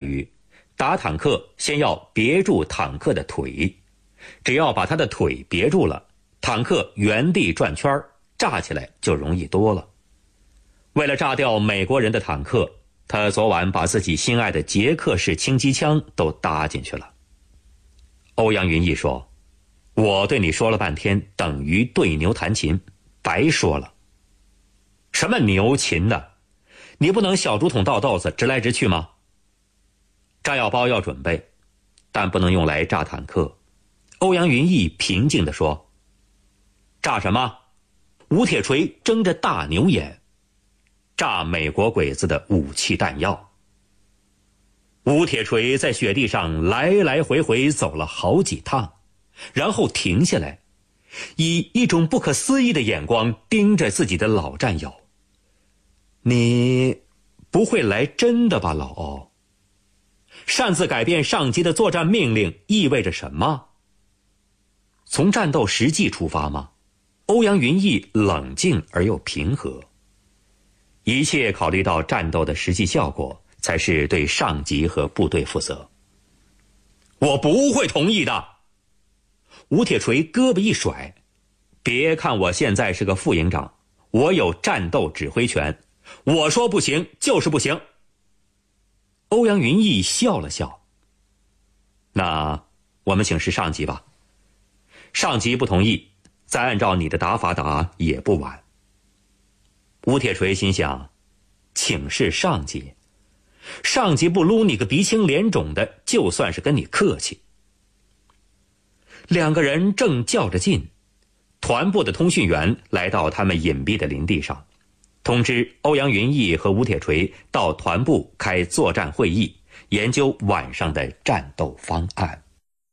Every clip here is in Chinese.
于打坦克先要别住坦克的腿，只要把他的腿别住了，坦克原地转圈，炸起来就容易多了。为了炸掉美国人的坦克，他昨晚把自己心爱的捷克式轻机枪都搭进去了。欧阳云逸说，我对你说了半天，等于对牛弹琴，白说了。什么牛琴的？你不能小竹筒倒豆子直来直去吗？炸药包要准备，但不能用来炸坦克。欧阳云逸平静地说，炸什么？吴铁锤睁着大牛眼，炸美国鬼子的武器弹药。吴铁锤在雪地上来来回回走了好几趟，然后停下来，以一种不可思议的眼光盯着自己的老战友。你不会来真的吧，老欧？擅自改变上级的作战命令意味着什么？从战斗实际出发吗？欧阳云逸冷静而又平和。一切考虑到战斗的实际效果，才是对上级和部队负责。我不会同意的。吴铁锤胳膊一甩，别看我现在是个副营长，我有战斗指挥权，我说不行就是不行。欧阳云逸笑了笑，那我们请示上级吧。上级不同意，再按照你的打法打也不晚。吴铁锤心想，请示上级，上级不撸你个鼻青脸肿的，就算是跟你客气。两个人正较着劲，团部的通讯员来到他们隐蔽的林地上，通知欧阳云逸和吴铁锤到团部开作战会议，研究晚上的战斗方案。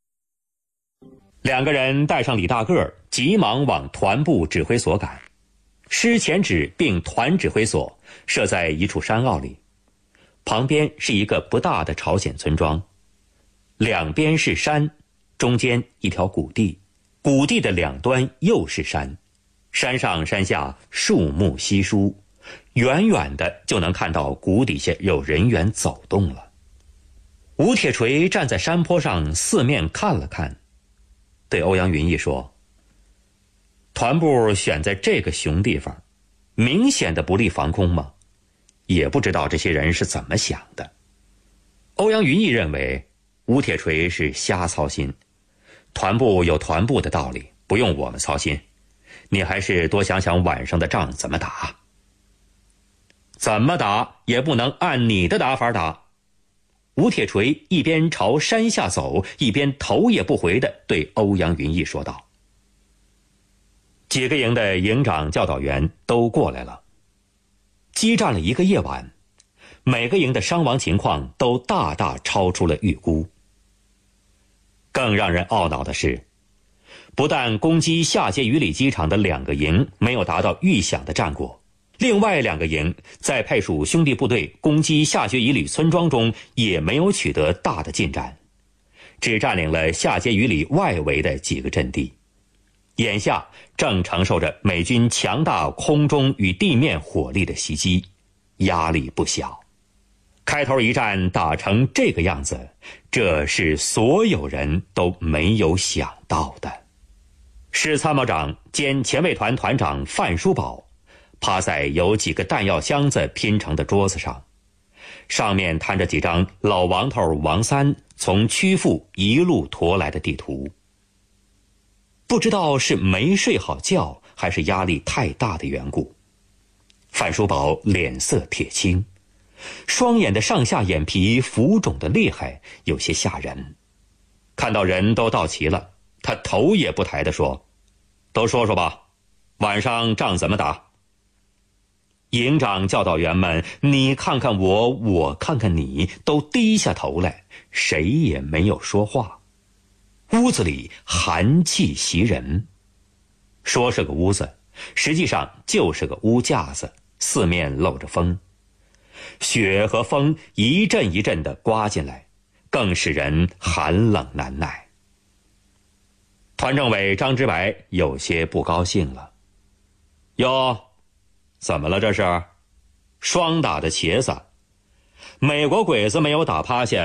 两个人带上李大个，急忙往团部指挥所赶。师前指并团指挥所设在一处山坳里，旁边是一个不大的朝鲜村庄，两边是山，中间一条谷地，谷地的两端又是山，山上山下树木稀疏，远远的就能看到谷底下有人员走动了。吴铁锤站在山坡上四面看了看，对欧阳云逸说，团部选在这个熊地方，明显的不利防空吗？也不知道这些人是怎么想的。欧阳云逸认为吴铁锤是瞎操心，团部有团部的道理，不用我们操心，你还是多想想晚上的仗怎么打。怎么打也不能按你的打法打。吴铁锤一边朝山下走，一边头也不回地对欧阳云逸说道。几个营的营长教导员都过来了，激战了一个夜晚，每个营的伤亡情况都大大超出了预估。更让人懊恼的是，不但攻击下碣隅里机场的两个营没有达到预想的战果，另外两个营在派属兄弟部队攻击下碣隅里村庄中也没有取得大的进展，只占领了下碣隅里外围的几个阵地，眼下正承受着美军强大空中与地面火力的袭击，压力不小。开头一战打成这个样子，这是所有人都没有想到的。师参谋长兼前卫团团长范书宝趴在有几个弹药箱子拼成的桌子上，上面摊着几张老王头王三从曲阜一路驮来的地图。不知道是没睡好觉还是压力太大的缘故，范书宝脸色铁青，双眼的上下眼皮浮肿得厉害，有些吓人。看到人都到齐了，他头也不抬地说，都说说吧，晚上仗怎么打？营长教导员们你看看我，我看看你，都低下头来，谁也没有说话。屋子里寒气袭人，说是个屋子，实际上就是个屋架子，四面漏着风，雪和风一阵一阵地刮进来，更使人寒冷难耐。团政委张之白有些不高兴了，哟，怎么了这是？双打的茄子，美国鬼子没有打趴下，